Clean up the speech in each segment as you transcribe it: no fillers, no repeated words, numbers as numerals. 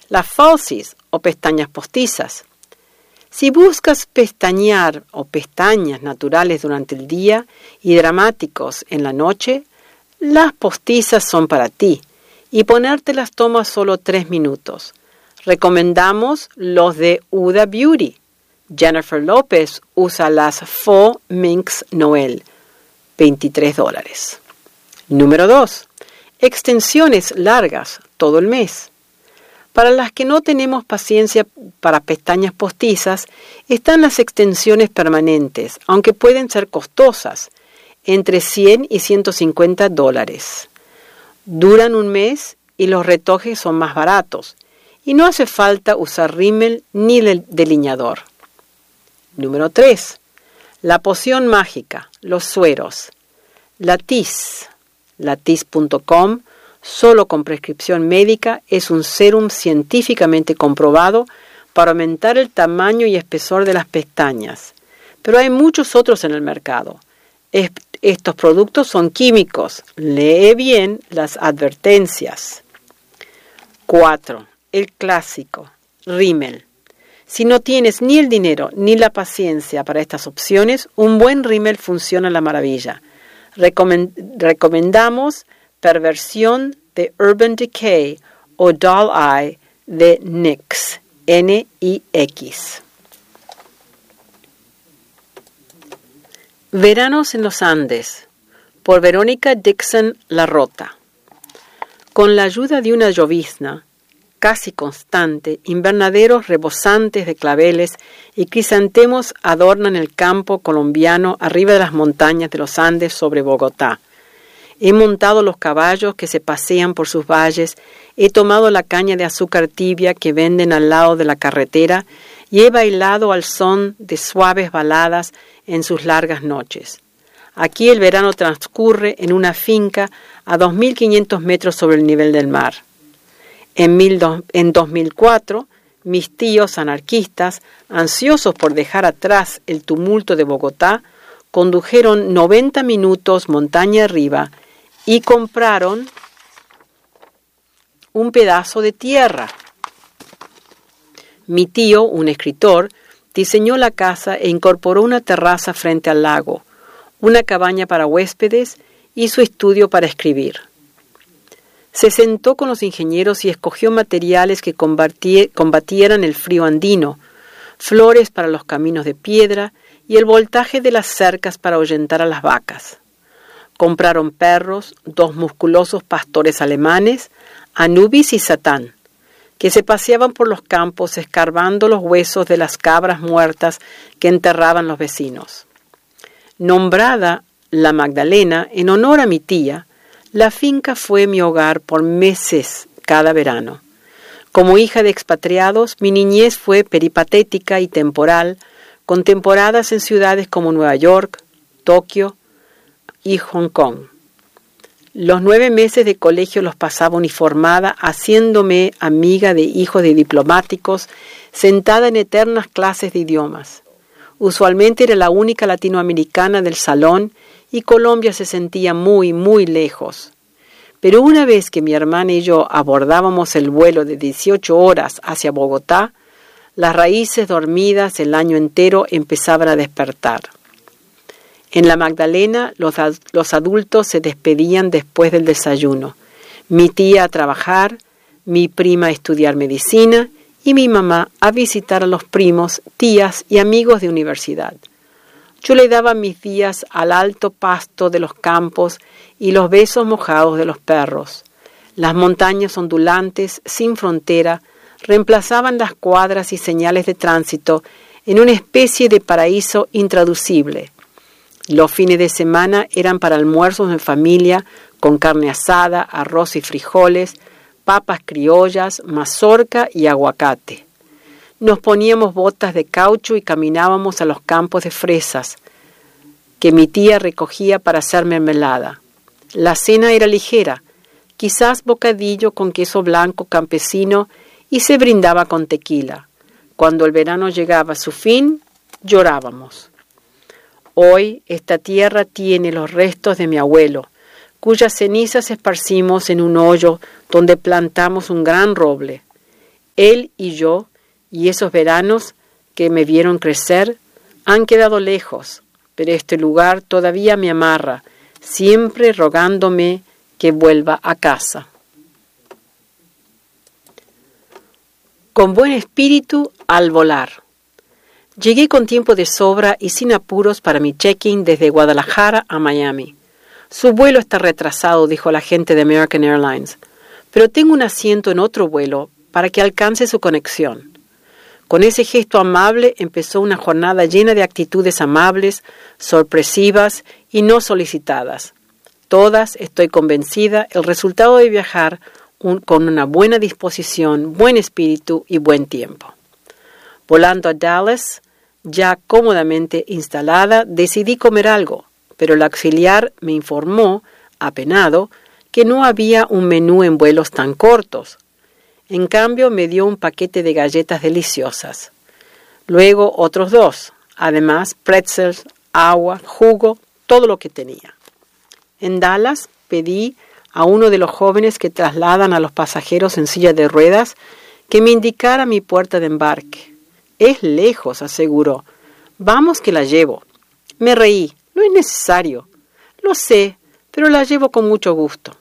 las falsies o pestañas postizas. Si buscas pestañear o pestañas naturales durante el día y dramáticos en la noche, las postizas son para ti y ponértelas toma solo 3 minutos. Recomendamos los de Huda Beauty. Jennifer López usa las Faux Minx Noël, $23. Número 2. Extensiones largas todo el mes. Para las que no tenemos paciencia para pestañas postizas, están las extensiones permanentes, aunque pueden ser costosas, entre $100 y $150. Duran un mes y los retoques son más baratos, y no hace falta usar rímel ni delineador. Número 3. La poción mágica, los sueros. Latisse, latisse.com, solo con prescripción médica, es un sérum científicamente comprobado para aumentar el tamaño y espesor de las pestañas. Pero hay muchos otros en el mercado. Estos productos son químicos. Lee bien las advertencias. 4. El clásico, rímel. Si no tienes ni el dinero ni la paciencia para estas opciones, un buen rímel funciona a la maravilla. Recomendamos Perversión de Urban Decay o Doll Eye de NYX, N-I-X. Veranos en los Andes, por Verónica Dixon Larrota. Con la ayuda de una llovizna casi constante, invernaderos rebosantes de claveles y crisantemos adornan el campo colombiano arriba de las montañas de los Andes sobre Bogotá. He montado los caballos que se pasean por sus valles, he tomado la caña de azúcar tibia que venden al lado de la carretera y he bailado al son de suaves baladas en sus largas noches. Aquí el verano transcurre en una finca a 2.500 metros sobre el nivel del mar. En 2004, mis tíos anarquistas, ansiosos por dejar atrás el tumulto de Bogotá, condujeron 90 minutos montaña arriba y compraron un pedazo de tierra. Mi tío, un escritor, diseñó la casa e incorporó una terraza frente al lago, una cabaña para huéspedes y su estudio para escribir. Se sentó con los ingenieros y escogió materiales que combatieran el frío andino, flores para los caminos de piedra y el voltaje de las cercas para ahuyentar a las vacas. Compraron perros, 2 musculosos pastores alemanes, Anubis y Satán, que se paseaban por los campos escarbando los huesos de las cabras muertas que enterraban los vecinos. Nombrada La Magdalena en honor a mi tía, la finca fue mi hogar por meses cada verano. Como hija de expatriados, mi niñez fue peripatética y temporal, con temporadas en ciudades como Nueva York, Tokio y Hong Kong. Los 9 meses de colegio los pasaba uniformada, haciéndome amiga de hijos de diplomáticos, sentada en eternas clases de idiomas. Usualmente era la única latinoamericana del salón y Colombia se sentía muy, muy lejos. Pero una vez que mi hermana y yo abordábamos el vuelo de 18 horas hacia Bogotá, las raíces dormidas el año entero empezaban a despertar. En La Magdalena, los adultos se despedían después del desayuno. Mi tía a trabajar, mi prima a estudiar medicina y mi mamá a visitar a los primos, tías y amigos de universidad. Yo le daba mis días al alto pasto de los campos y los besos mojados de los perros. Las montañas ondulantes, sin frontera, reemplazaban las cuadras y señales de tránsito en una especie de paraíso intraducible. Los fines de semana eran para almuerzos en familia, con carne asada, arroz y frijoles, papas criollas, mazorca y aguacate. Nos poníamos botas de caucho y caminábamos a los campos de fresas, que mi tía recogía para hacer mermelada. La cena era ligera, quizás bocadillo con queso blanco campesino y se brindaba con tequila. Cuando el verano llegaba a su fin, llorábamos. Hoy esta tierra tiene los restos de mi abuelo, cuyas cenizas esparcimos en un hoyo donde plantamos un gran roble. Él y yo, y esos veranos que me vieron crecer, han quedado lejos, pero este lugar todavía me amarra, siempre rogándome que vuelva a casa. Con buen espíritu al volar. Llegué con tiempo de sobra y sin apuros para mi check-in desde Guadalajara a Miami. Su vuelo está retrasado, dijo la agente de American Airlines, pero tengo un asiento en otro vuelo para que alcance su conexión. Con ese gesto amable empezó una jornada llena de actitudes amables, sorpresivas y no solicitadas. Todas, estoy convencida, el resultado de viajar con una buena disposición, buen espíritu y buen tiempo. Volando a Dallas, ya cómodamente instalada, decidí comer algo, pero el auxiliar me informó, apenado, que no había un menú en vuelos tan cortos. En cambio, me dio un paquete de galletas deliciosas. Luego otros 2, además pretzels, agua, jugo, todo lo que tenía. En Dallas pedí a uno de los jóvenes que trasladan a los pasajeros en silla de ruedas que me indicara mi puerta de embarque. Es lejos, aseguró. Vamos que la llevo. Me reí. No es necesario. Lo sé, pero la llevo con mucho gusto.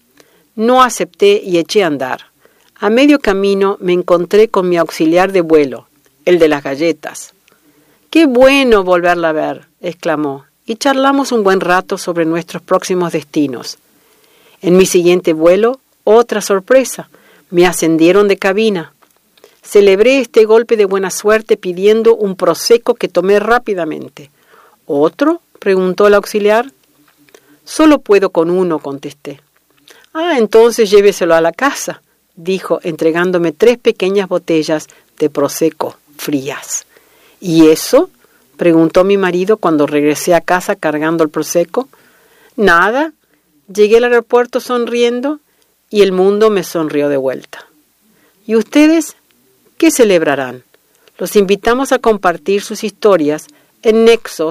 No acepté y eché a andar. A medio camino me encontré con mi auxiliar de vuelo, el de las galletas. ¡Qué bueno volverla a ver!, exclamó, y charlamos un buen rato sobre nuestros próximos destinos. En mi siguiente vuelo, otra sorpresa, me ascendieron de cabina. Celebré este golpe de buena suerte pidiendo un prosecco que tomé rápidamente. ¿Otro?, preguntó el auxiliar. Solo puedo con uno, contesté. Entonces lléveselo a la casa, dijo, entregándome 3 pequeñas botellas de prosecco frías. ¿Y eso?, preguntó mi marido cuando regresé a casa cargando el prosecco. Nada. Llegué al aeropuerto sonriendo y el mundo me sonrió de vuelta. ¿Y ustedes qué celebrarán? Los invitamos a compartir sus historias en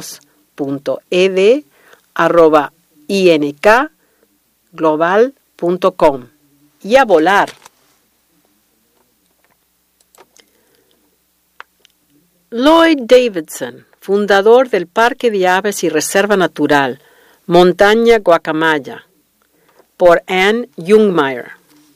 nexos.ed@inkglobal.com y a volar. Lloyd Davidson, fundador del Parque de Aves y Reserva Natural Montaña Guacamaya, por Anne Jungmeier.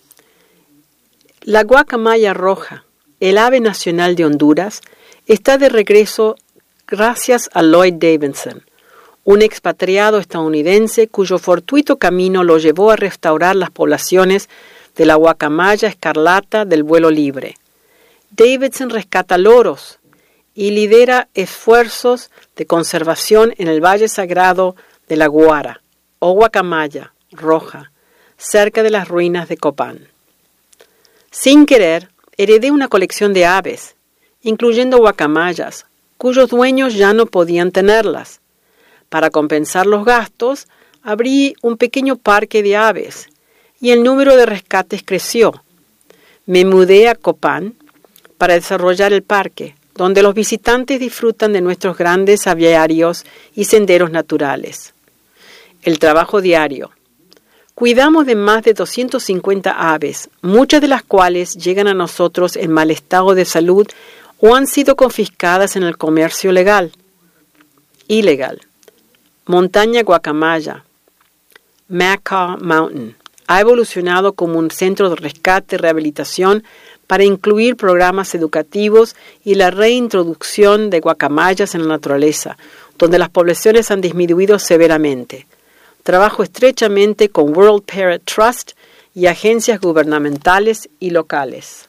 La guacamaya roja, el ave nacional de Honduras, está de regreso gracias a Lloyd Davidson, un expatriado estadounidense cuyo fortuito camino lo llevó a restaurar las poblaciones de la guacamaya escarlata del vuelo libre. Davidson rescata loros y lidera esfuerzos de conservación en el Valle Sagrado de la Guara, o guacamaya roja, cerca de las ruinas de Copán. Sin querer, heredé una colección de aves, incluyendo guacamayas, cuyos dueños ya no podían tenerlas. Para compensar los gastos, abrí un pequeño parque de aves y el número de rescates creció. Me mudé a Copán para desarrollar el parque, donde los visitantes disfrutan de nuestros grandes aviarios y senderos naturales. El trabajo diario. Cuidamos de más de 250 aves, muchas de las cuales llegan a nosotros en mal estado de salud o han sido confiscadas en el comercio ilegal. Montaña Guacamaya, Macaw Mountain, ha evolucionado como un centro de rescate y rehabilitación para incluir programas educativos y la reintroducción de guacamayas en la naturaleza, donde las poblaciones han disminuido severamente. Trabajo estrechamente con World Parrot Trust y agencias gubernamentales y locales.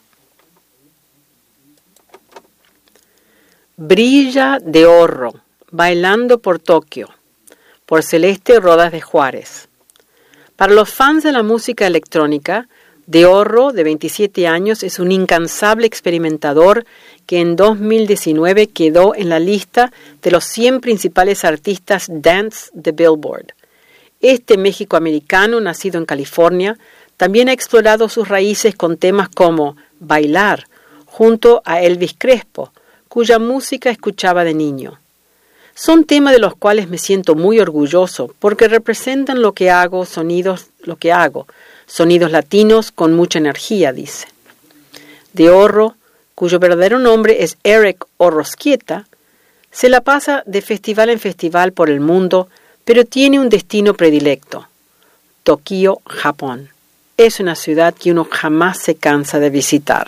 Brilla de Horro, bailando por Tokio, por Celeste Rodas de Juárez. Para los fans de la música electrónica, De Horro, de 27 años, es un incansable experimentador que en 2019 quedó en la lista de los 100 principales artistas dance de Billboard. Este méxico-americano, nacido en California, también ha explorado sus raíces con temas como Bailar, junto a Elvis Crespo, cuya música escuchaba de niño. Son temas de los cuales me siento muy orgulloso porque representan lo que hago, sonidos latinos con mucha energía, dice. de Orro, cuyo verdadero nombre es Eric Orroskieta, se la pasa de festival en festival por el mundo, pero tiene un destino predilecto: Tokio, Japón. Es una ciudad que uno jamás se cansa de visitar.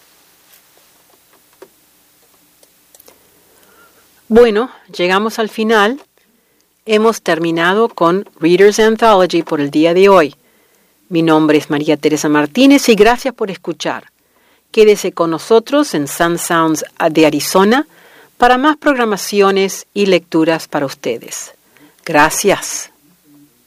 Bueno, llegamos al final. Hemos terminado con Reader's Anthology por el día de hoy. Mi nombre es María Teresa Martínez y gracias por escuchar. Quédese con nosotros en Sun Sounds de Arizona para más programaciones y lecturas para ustedes. Gracias.